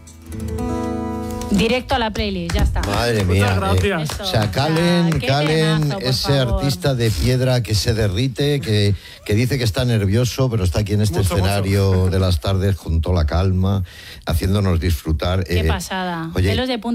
Directo a la playlist, ya está. Madre mía. Gracias. Eso, O sea, Calen, qué pedazo, por ese favor. artista de piedra que se derrite, que dice que está nervioso, pero está aquí en este Mucho, escenario de las tardes con toda la calma, haciéndonos disfrutar. Qué pasada. Oye, Pelos de punta.